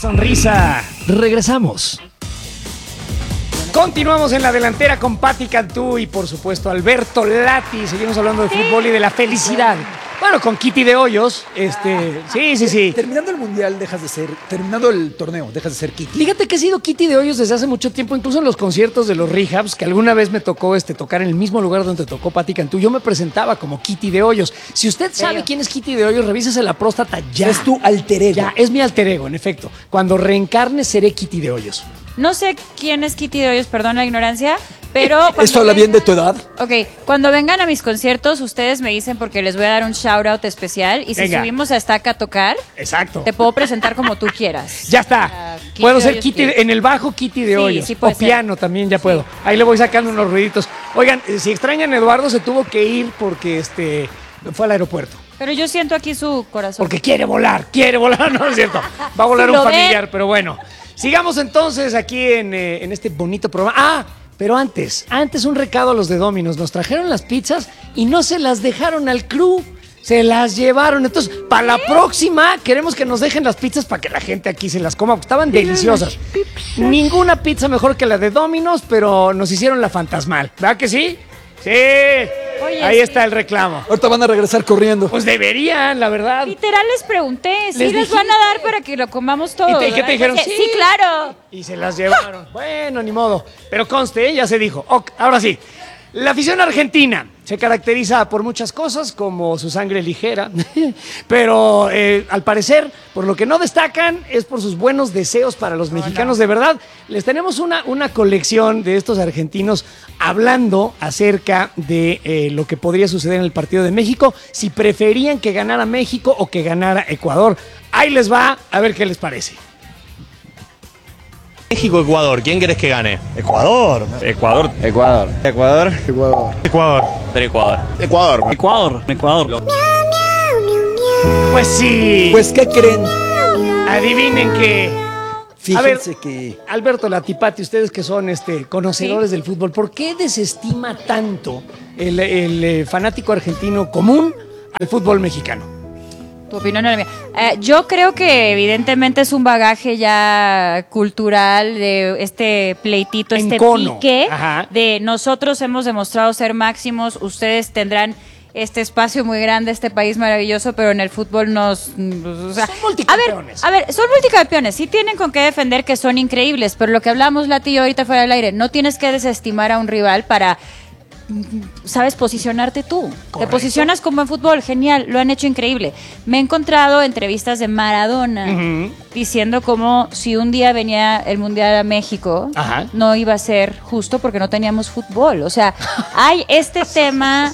sonrisa. Regresamos. Continuamos en la delantera con Pati Cantú y por supuesto Alberto Lati. Seguimos hablando de fútbol y de la felicidad. Bueno, con Kitty de Hoyos, sí. Terminando el mundial terminando el torneo, dejas de ser Kitty. Fíjate que he sido Kitty de Hoyos desde hace mucho tiempo, incluso en los conciertos de los Rehabs, que alguna vez me tocó tocar en el mismo lugar donde tocó Pati Cantú. Yo me presentaba como Kitty de Hoyos. Si usted sabe quién es Kitty de Hoyos, revísese la próstata ya. Es tu alter ego. Ya, es mi alter ego, en efecto. Cuando reencarne seré Kitty de Hoyos. No sé quién es Kitty de Hoyos, perdón la ignorancia, pero... ¿Esto habla bien de tu edad? Ok, cuando vengan a mis conciertos, ustedes me dicen porque les voy a dar un shout out especial y si subimos a Estaca a tocar, exacto, te puedo presentar como tú quieras. Ya está. Puedo ser Kitty, en el bajo Kitty de Hoyos. Sí, o piano también ya puedo. Ahí le voy sacando unos ruiditos. Oigan, si extrañan a Eduardo, se tuvo que ir porque fue al aeropuerto. Pero yo siento aquí su corazón. Porque quiere volar, no es cierto. Va a volar un familiar, pero bueno. Sigamos entonces aquí en este bonito programa. Pero antes un recado a los de Domino's. Nos trajeron las pizzas y no se las dejaron al crew. Se las llevaron. Entonces, para la próxima, queremos que nos dejen las pizzas para que la gente aquí se las coma, porque estaban deliciosas. Ninguna pizza mejor que la de Domino's, pero nos hicieron la fantasmal. ¿Verdad que sí? Sí. Oye, ahí está el reclamo. Ahorita van a regresar corriendo. Pues deberían, la verdad. Literal les pregunté, ¿sí les van a dar para que lo comamos todos? ¿Y qué te dijeron? Sí, claro. Y se las llevaron. Bueno, ni modo. Pero conste, ya se dijo. Ahora sí. La afición argentina se caracteriza por muchas cosas, como su sangre ligera, pero al parecer, por lo que no destacan, es por sus buenos deseos para los mexicanos. De verdad, les tenemos una colección de estos argentinos hablando acerca de lo que podría suceder en el partido de México, si preferían que ganara México o que ganara Ecuador. Ahí les va, a ver qué les parece. México-Ecuador, ¿quién querés que gane? Ecuador. Ecuador. Ecuador. Ecuador. Ecuador. Ecuador. Ecuador. Ecuador. Ecuador. Ecuador. Pues sí. Pues, ¿qué creen? Adivinen que... Fíjense que... Alberto Latipati, ustedes que son conocedores del fútbol, ¿por qué desestima tanto el fanático argentino común al fútbol mexicano? Tu opinión es la mía. Yo creo que evidentemente es un bagaje ya cultural de este pleitito, pique, de nosotros hemos demostrado ser máximos, ustedes tendrán este espacio muy grande, este país maravilloso, pero en el fútbol son multicampeones. A ver, son multicampeones, sí tienen con qué defender que son increíbles, pero lo que hablamos, Lati, y yo ahorita fuera del aire, no tienes que desestimar a un rival para... sabes posicionarte tú. Correcto. Te posicionas como en fútbol, genial, lo han hecho increíble. Me he encontrado entrevistas de Maradona diciendo como si un día venía el Mundial a México, no iba a ser justo porque no teníamos fútbol. O sea, hay este tema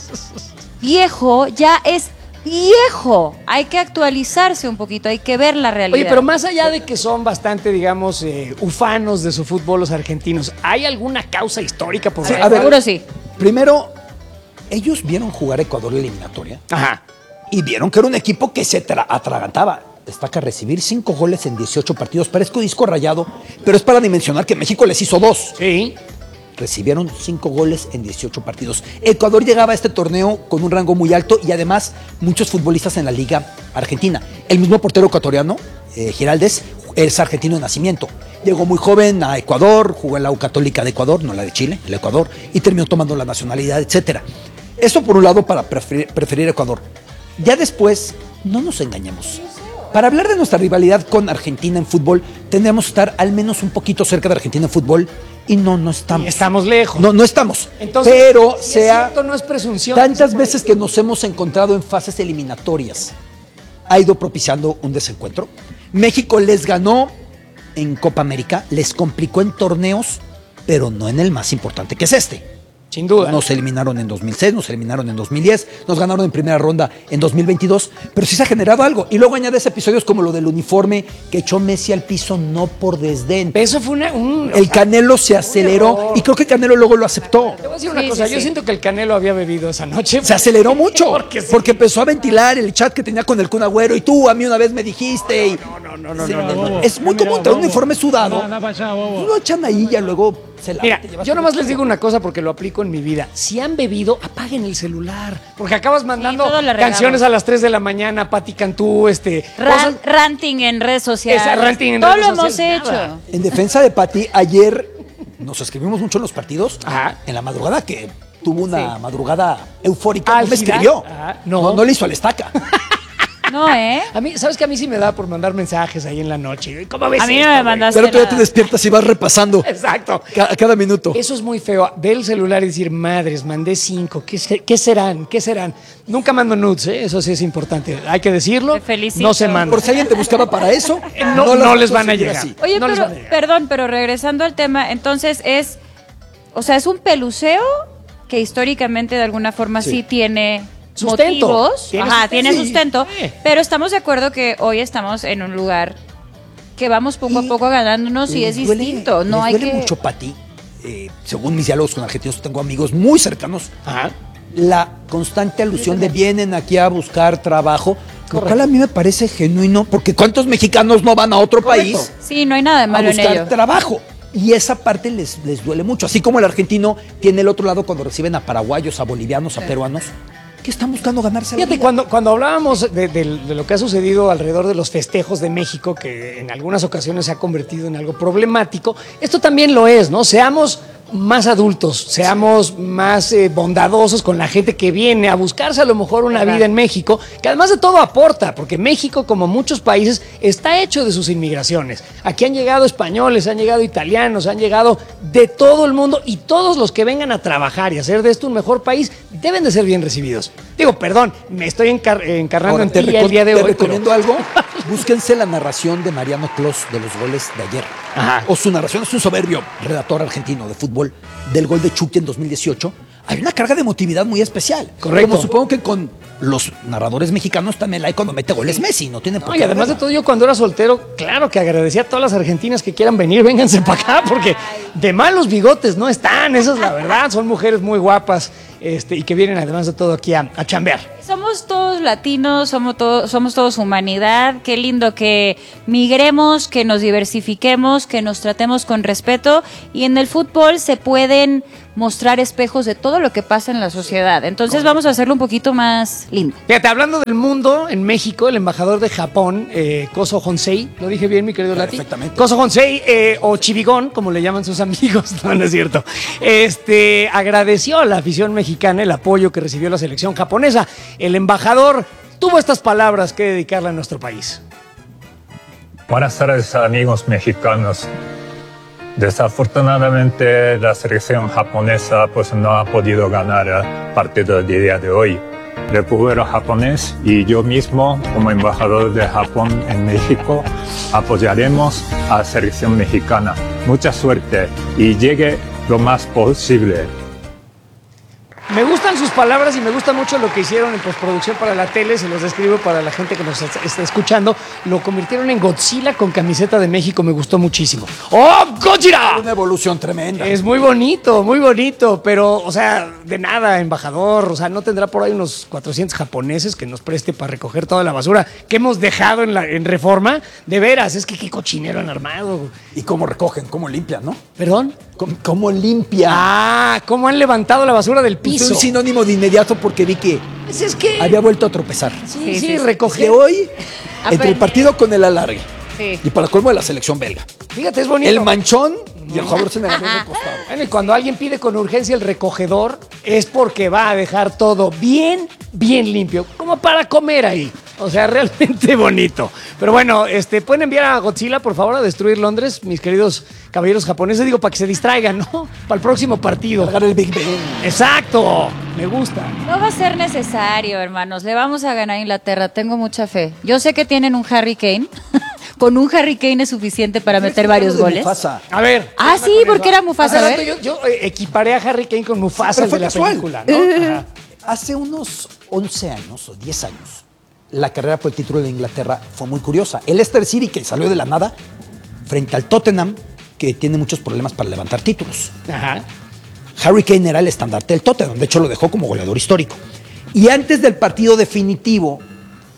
viejo, ya es viejo. Hay que actualizarse un poquito, hay que ver la realidad. Oye, pero más allá de que son bastante, digamos, ufanos de su fútbol los argentinos, ¿hay alguna causa histórica por sí, seguro sí. Primero, ellos vieron jugar a Ecuador en la eliminatoria. Y vieron que era un equipo que se atragantaba. Destaca recibir 5 goles en 18 partidos. Parezco disco rayado, pero es para dimensionar que México les hizo 2. Sí. Recibieron 5 goles en 18 partidos. Ecuador llegaba a este torneo con un rango muy alto y además muchos futbolistas en la Liga Argentina. El mismo portero ecuatoriano, Giraldez, es argentino de nacimiento. Llegó muy joven a Ecuador, jugó en la U Católica de Ecuador, no la de Chile, el Ecuador, y terminó tomando la nacionalidad, etc. Eso por un lado para preferir Ecuador. Ya después, no nos engañemos. Para hablar de nuestra rivalidad con Argentina en fútbol, tendríamos que estar al menos un poquito cerca de Argentina en fútbol y no estamos. Y estamos lejos. No estamos. Entonces, pero si es cierto, no es presunción. Tantas veces que nos hemos encontrado en fases eliminatorias, ha ido propiciando un desencuentro. México les ganó en Copa América, les complicó en torneos, pero no en el más importante que es este. Sin duda. Nos eliminaron en 2006, nos eliminaron en 2010, nos ganaron en primera ronda en 2022, pero sí se ha generado algo. Y luego añades episodios como lo del uniforme que echó Messi al piso no por desdén. Eso fue el Canelo se aceleró y creo que Canelo luego lo aceptó. Te voy a decir una cosa, yo siento que el Canelo había bebido esa noche. Se aceleró mucho porque empezó a ventilar el chat que tenía con el Kun Agüero y tú a mí una vez me dijiste. Es muy común traer un uniforme sudado. Lo echan ahí y ya luego se la. Mira, yo nomás les digo una cosa porque lo aplico en mi vida. Si han bebido, apaguen el celular. Porque acabas mandando todo le regamos. canciones a las 3 de la mañana, Pati Cantú, cosas. Ranting en redes sociales. Esa, ranting en todo redes lo hemos sociales, hecho. nada. En defensa de Pati, ayer nos escribimos mucho en los partidos. Ajá. En la madrugada, que tuvo una madrugada eufórica. No me Álgida. escribió. Ajá. No le hizo al estaca. No, ¿eh? A mí, ¿sabes qué? A mí sí me da por mandar mensajes ahí en la noche. ¿Cómo ves A mí no esto, me güey? mandaste Pero tú ya te nada. despiertas y vas repasando Exacto. cada minuto. Eso es muy feo. Ver el celular y decir, madres, mandé 5. ¿Qué serán? ¿Qué serán? Nunca mando nudes, ¿eh? Eso sí es importante. Hay que decirlo. Te felicito. No se manda. Por si alguien te buscaba para eso, No las les van a puedes seguir llegar. así. Oye, No les pero, van a llegar. perdón, pero regresando al tema, entonces es un peluceo que históricamente de alguna forma sí tiene Sustento. motivos. Tiene Ajá, sustento. tiene Sí. sustento. Sí. Pero estamos de acuerdo que hoy estamos en un lugar que vamos poco a poco ganándonos y es distinto. No les hay duele que. mucho, Pati. Según mis diálogos con argentinos, tengo amigos muy cercanos. Ajá. La constante alusión de vienen aquí a buscar trabajo, lo cual a mí me parece genuino, porque ¿cuántos mexicanos no van a otro país Sí, no hay nada de a malo en buscar ello. trabajo? Y esa parte les duele mucho. Así como el argentino tiene el otro lado cuando reciben a paraguayos, a bolivianos, a peruanos, que están buscando ganarse la Fíjate, vida. cuando hablábamos de lo que ha sucedido alrededor de los festejos de México, que en algunas ocasiones se ha convertido en algo problemático, esto también lo es, ¿no? Seamos más adultos, seamos más bondadosos con la gente que viene a buscarse a lo mejor una vida en México, que además de todo aporta, porque México, como muchos países, está hecho de sus inmigraciones. Aquí han llegado españoles, han llegado italianos, han llegado de todo el mundo, y todos los que vengan a trabajar y hacer de esto un mejor país deben de ser bien recibidos. Digo, perdón, me estoy encarnando Ahora, en ti el día de te hoy. recomiendo algo. Búsquense la narración de Mariano Clos de los goles de ayer. Ajá. O su narración, es un soberbio redactor argentino de fútbol del gol de Chucky en 2018. Hay una carga de emotividad muy especial. Correcto. Como supongo que con los narradores mexicanos también la hay cuando mete goles Messi. No tiene por No, qué y además de haberla. todo, yo cuando era soltero, claro que agradecía a todas las argentinas que quieran venir, vénganse para acá, porque de malos bigotes no están, esa es la verdad, son mujeres muy guapas y que vienen además de todo aquí a chambear. Somos todos latinos, somos todos humanidad. Qué lindo que migremos, que nos diversifiquemos, que nos tratemos con respeto. Y en el fútbol se pueden mostrar espejos de todo lo que pasa en la sociedad. Entonces vamos a hacerlo un poquito más lindo. Fíjate, hablando del mundo, en México, el embajador de Japón, Kozo Honsei, ¿lo dije bien, mi querido Lati? Perfectamente. Kozo Honsei, o Chivigón, como le llaman sus amigos, no es cierto. Agradeció a la afición mexicana el apoyo que recibió la selección japonesa. El embajador tuvo estas palabras que dedicarle a nuestro país. Buenas tardes, amigos mexicanos. Desafortunadamente, la selección japonesa pues no ha podido ganar el partido del día de hoy. El pueblo japonés y yo mismo, como embajador de Japón en México, apoyaremos a la selección mexicana. Mucha suerte y llegue lo más posible. Me gustan sus palabras y me gusta mucho lo que hicieron en postproducción para la tele. Se los describo para la gente que nos está escuchando. Lo convirtieron en Godzilla con camiseta de México. Me gustó muchísimo. ¡Oh, Godzilla! Una evolución tremenda. Es muy bonito, pero, o sea, de nada, embajador. O sea, no tendrá por ahí unos 400 japoneses que nos preste para recoger toda la basura que hemos dejado en Reforma. De veras, es que qué cochinero han armado. Y cómo recogen, cómo limpian, ¿no? ¿Perdón? Cómo limpian. Ah, cómo han levantado la basura del Puse piso. un sinónimo de inmediato porque vi que Pues es que... había vuelto a tropezar. Sí, Que recoger. hoy, entre el partido con el alargue Sí. y para colmo de la selección belga, Fíjate, es bonito. el manchón y el jugador se me ganó recostado. Bueno, y cuando alguien pide con urgencia el recogedor, es porque va a dejar todo bien limpio, como para comer ahí. O sea, realmente bonito. Pero bueno, pueden enviar a Godzilla, por favor, a destruir Londres, mis queridos caballeros japoneses, digo, para que se distraigan, ¿no? Para el próximo partido. Cargar el Big Ben. Exacto, me gusta. No va a ser necesario, hermanos. Le vamos a ganar a Inglaterra. Tengo mucha fe. Yo sé que tienen un Harry Kane. Con un Harry Kane es suficiente para meter varios De goles. Mufasa. A ver. Ah, sí, porque era Mufasa. Hace A rato ver. yo equiparé a Harry Kane con Mufasa, Pero el fue de la casual. película, ¿no? Ajá. Hace unos 11 años o 10 años, la carrera por el título de Inglaterra fue muy curiosa. El Leicester City, que salió de la nada, frente al Tottenham, que tiene muchos problemas para levantar títulos. Ajá. Harry Kane era el estandarte del Tottenham, de hecho lo dejó como goleador histórico. Y antes del partido definitivo,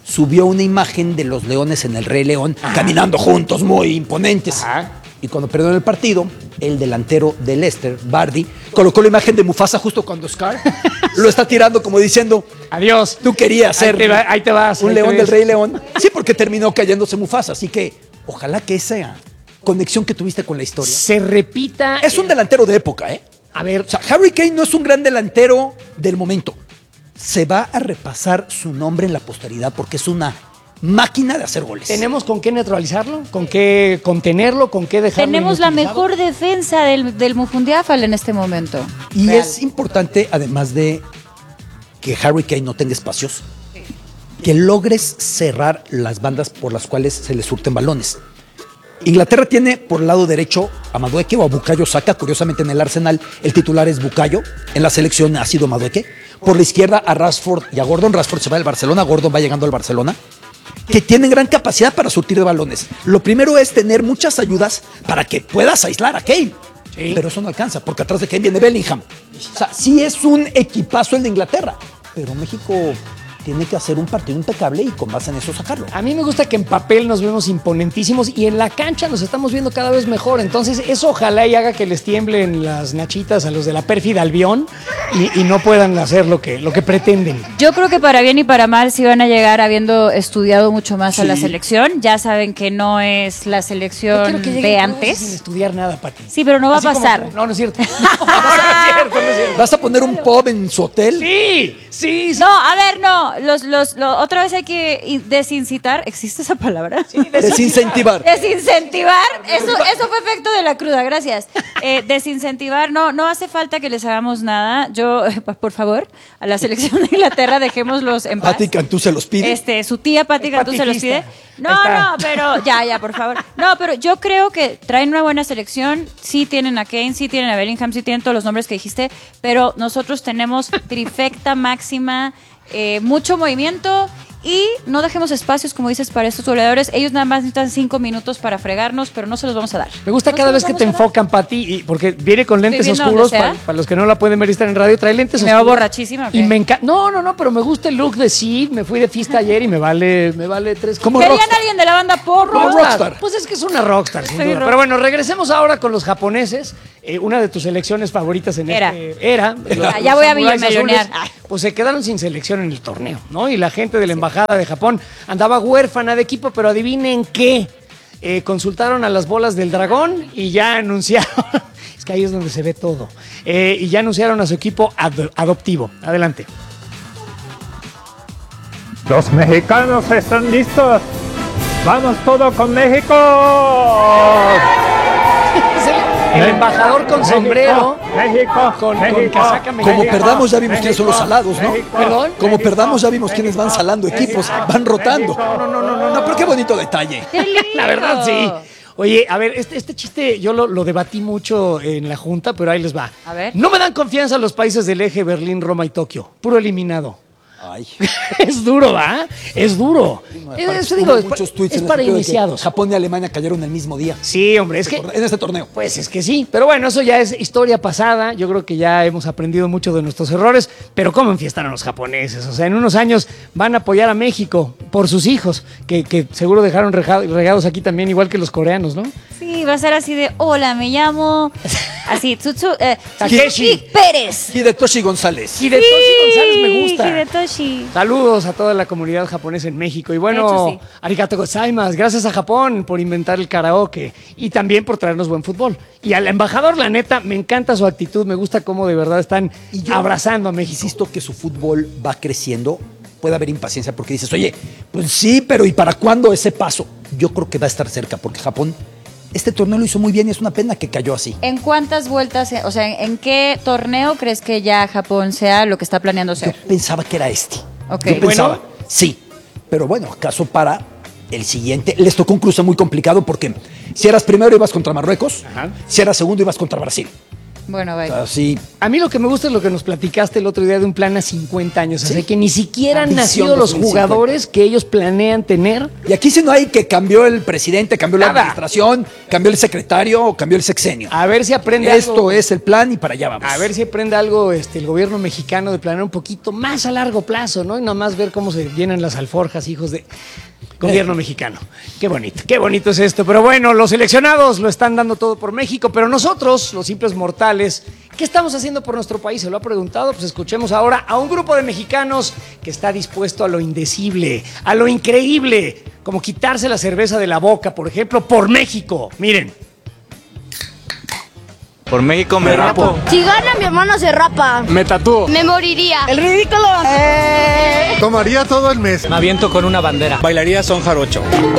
subió una imagen de los leones en el Rey León caminando juntos, muy imponentes. Ajá. Y cuando perdieron el partido, el delantero de Leicester, Vardy, colocó la imagen de Mufasa justo cuando Scar lo está tirando como diciendo, Adiós. tú querías ser Ahí te vas. un ahí te león ves. del Rey León. Sí, porque terminó cayéndose Mufasa. Así que ojalá que esa conexión que tuviste con la historia. Se repita. Es un delantero de época, ¿eh? A ver, O sea, Harry Kane no es un gran delantero del momento. Se va a repasar su nombre en la posteridad porque es una máquina de hacer goles. ¿tenemos con qué neutralizarlo? ¿Con qué contenerlo? ¿Con qué dejarlo Tenemos la inutilizado? mejor defensa del Mufundiafal en este momento. Y Real. es importante, además de que Harry Kane no tenga espacios, que logres cerrar las bandas por las cuales se le surten balones. Inglaterra tiene por el lado derecho a Madueke o a Bukayo Saka. Curiosamente en el Arsenal el titular es Bukayo. En la selección ha sido Madueke. Por la izquierda a Rashford y a Gordon. Rashford se va del Barcelona, Gordon va llegando al Barcelona. Que tienen gran capacidad para surtir de balones. Lo primero es tener muchas ayudas para que puedas aislar a Kane. Sí. Pero eso no alcanza, porque atrás de Kane viene Bellingham. O sea, sí es un equipazo el de Inglaterra, pero México tiene que hacer un partido impecable y con base en eso sacarlo. A mí me gusta que en papel nos vemos imponentísimos y en la cancha nos estamos viendo cada vez mejor. Entonces, eso ojalá y haga que les tiemblen las nachitas a los de la pérfida Albión y no puedan hacer lo que pretenden. Yo creo que para bien y para mal sí van a llegar habiendo estudiado mucho más a la selección. Ya saben que no es la No selección quiero que lleguen de todos sin antes. estudiar nada, Pati. Sí, pero no va a Así como pasar. tú. No, no es cierto. No, no es cierto, no es cierto. ¿Vas a poner un pub en su hotel? Sí, sí, sí. No, a ver, no. Otra vez hay que desincitar. ¿Existe esa palabra? Desincentivar. Desincentivar. Eso fue efecto de la cruda, gracias. Desincentivar. No hace falta que les hagamos nada. Yo, por favor, a la selección de Inglaterra dejémoslos en paz. Pati Cantú se los pide. Su tía Pati Cantú se los pide. patijista. Ahí está. No, pero ya, por favor. No, pero yo creo que traen una buena selección. Sí tienen a Kane, sí tienen a Bellingham, sí tienen todos los nombres que dijiste, pero nosotros tenemos trifecta máxima, mucho movimiento y no dejemos espacios, como dices, para estos goleadores. Ellos nada más necesitan 5 minutos para fregarnos, pero no se los vamos a dar. Me gusta No cada se vez los que vamos te a dar. enfocan, Pati, porque viene con lentes viendo oscuros. donde sea. Para los que no la pueden ver y están en radio, trae lentes ¿Y me va oscuros. borrachísima o qué? Y me encanta. No, pero me gusta el look de sí. Me fui de fiesta ayer y me vale 3. Como ¿Querían rockstar. alguien de la banda porro? Como rockstar. Pues es que es una rockstar, sin Sí, duda. rock. Pero bueno, regresemos ahora con los japoneses. Una de tus selecciones favoritas en Era. Era. Ya voy a Samuráis villamelonear. Azules, pues se quedaron sin selección en el torneo, ¿no? Y la gente de la embajada de Japón andaba huérfana de equipo, pero adivinen qué. Consultaron a las bolas del dragón y ya anunciaron. Es que ahí es donde se ve todo. Y ya anunciaron a su equipo adoptivo. Adelante. Los mexicanos están listos. Vamos todo con México. Es el embajador con sombrero. México, Con México, casaca mexicana. Como perdamos ya vimos quiénes son los salados, ¿no? Perdón. Como perdamos ya vimos quiénes van salando equipos, van rotando. No, pero qué bonito detalle. ¡Qué lindo! La verdad, sí. Oye, a ver, este chiste yo lo debatí mucho en la junta, pero ahí les va. A ver. No me dan confianza los países del eje Berlín, Roma y Tokio. Puro eliminado. Ay. Es duro, ¿va? Es duro. Eso digo, Hubo muchos tweets es en el para sentido de que iniciados. Japón y Alemania cayeron el mismo día. Sí, hombre, es que... En este torneo. Pues es que sí, pero bueno, eso ya es historia pasada. Yo creo que ya hemos aprendido mucho de nuestros errores, pero ¿cómo enfiestan a los japoneses? O sea, en unos años van a apoyar a México por sus hijos, que seguro dejaron regados aquí también, igual que los coreanos, ¿no? Sí, va a ser así de, hola, me llamo... Así, Takeshi Pérez. Hidetoshi González. Hidetoshi González me gusta. Hidetoshi. Saludos a toda la comunidad japonesa en México. Y De bueno, hecho, sí. arigato gozaimasu. Gracias a Japón por inventar el karaoke y también por traernos buen fútbol. Y al embajador, la neta, me encanta su actitud. Me gusta cómo de verdad están Y yo abrazando a México. Insisto que su fútbol va creciendo. Puede haber impaciencia porque dices, oye, pues sí, pero ¿y para cuándo ese paso? Yo creo que va a estar cerca porque Japón este torneo lo hizo muy bien y es una pena que cayó así. ¿En cuántas vueltas, o sea, en qué torneo crees que ya Japón sea lo que está planeando Yo ser? pensaba que era este. Ok. Yo pensaba, Bueno. sí. Pero bueno, acaso para el siguiente. Les tocó un cruce muy complicado porque si eras primero ibas contra Marruecos, Ajá. si eras segundo ibas contra Brasil. Bueno, vaya. Así. A mí lo que me gusta es lo que nos platicaste el otro día de un plan a 50 años. O sea, Sí. que ni siquiera han Visión nacido los 2050. jugadores que ellos planean tener. Y aquí sí no hay que cambió el presidente, cambió la Nada. administración, cambió el secretario o cambió el sexenio. A ver si aprende Esto algo. es el plan y para allá vamos. A ver si aprende algo el gobierno mexicano de planear un poquito más a largo plazo, ¿no? Y nada más ver cómo se llenan las alforjas, hijos de gobierno mexicano. Qué bonito es esto. Pero bueno, los seleccionados lo están dando todo por México, pero nosotros, los simples mortales, ¿qué estamos haciendo por nuestro país? ¿Se lo ha preguntado? Pues escuchemos ahora a un grupo de mexicanos que está dispuesto a lo indecible, a lo increíble, como quitarse la cerveza de la boca, por ejemplo, por México. Miren. Por México me rapo. Si gana, mi hermano se rapa. Me tatúo. Me moriría. El ridículo. Tomaría todo el mes. Me aviento con una bandera. Bailaría son jarocho.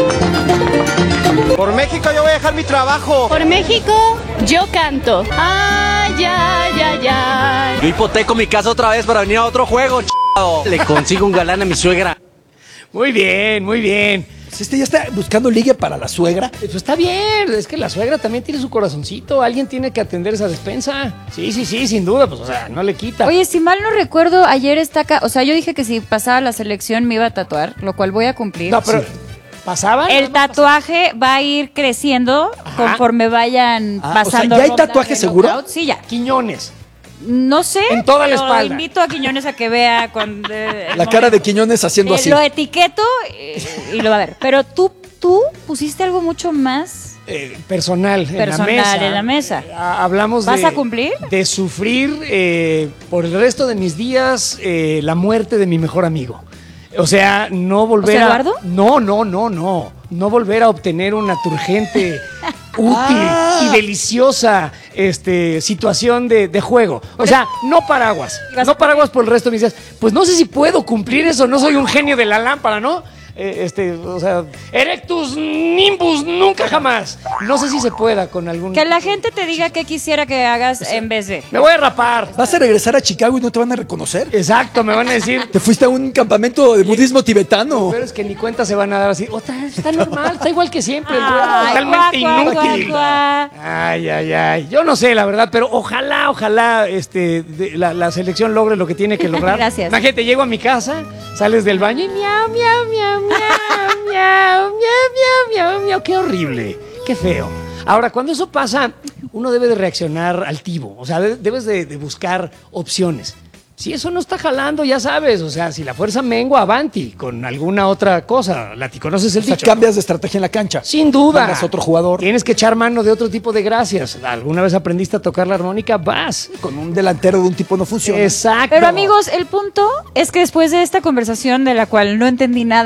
Por México yo voy a dejar mi trabajo. Por México, yo canto. Ay, ay, ay, ay. Yo hipoteco mi casa otra vez para venir a otro juego, Le consigo un galán a mi suegra. Muy bien, muy bien. Pues ya está buscando ligue para la suegra. Pues está bien, es que la suegra también tiene su corazoncito, alguien tiene que atender esa despensa. Sí, sin duda, pues o sea, no le quita. Oye, si mal no recuerdo, ayer está acá, o sea, yo dije que si pasaba la selección me iba a tatuar, lo cual voy a cumplir. No, pero ¿pasaba? El tatuaje va a ir creciendo conforme vayan Ah, pasando. o sea, ¿ya hay rondas tatuaje de seguro? knockout. Sí, ya. Quiñones. No sé. En toda la pero espalda. Invito a Quiñones a que vea con La cara de Quiñones haciendo así. Lo etiqueto y lo va a ver. Pero tú pusiste algo mucho más. Personal, Personal, en la mesa. Hablamos ¿Vas de... a cumplir? De sufrir por el resto de mis días la muerte de mi mejor amigo. O sea, no volver ¿José a... Eduardo? No. No volver a obtener una turgente, útil y deliciosa situación de juego. O sea, no paraguas. No paraguas por el resto de mis días. Pues no sé si puedo cumplir eso. No soy un genio de la lámpara, ¿no? O sea, Erectus Nimbus, nunca jamás. No sé si se pueda con algún... Que la gente te diga qué quisiera que hagas en vez de. Me voy a rapar. ¿Vas a regresar a Chicago y no te van a reconocer? Exacto, me van a decir... Te fuiste a un campamento de budismo tibetano. Pero es que ni cuenta se van a dar así. Otra vez, está normal, está igual que siempre. El güey, Ay, totalmente guau, guau, inútil. guau, guau. Ay. Yo no sé, la verdad, pero ojalá, la selección logre lo que tiene que lograr. Gracias. Imagínate, llego a mi casa, sales del baño y miau, miau, miau, miau, miau, miau, miau, miau. Qué horrible, qué feo. Ahora, cuando eso pasa, uno debe de reaccionar altivo. O sea, debes de buscar opciones. Si eso no está jalando, ya sabes, o sea, si la fuerza mengua, avanti, con alguna otra cosa. Lati, ¿conoces el O sea, dicho? cambias de estrategia en la cancha. Sin duda. Mandas a otro jugador. Tienes que echar mano de otro tipo de gracias. ¿Alguna vez aprendiste a tocar la armónica? Vas. Con un delantero de un tipo no funciona. Exacto. Pero amigos, el punto es que después de esta conversación de la cual no entendí nada,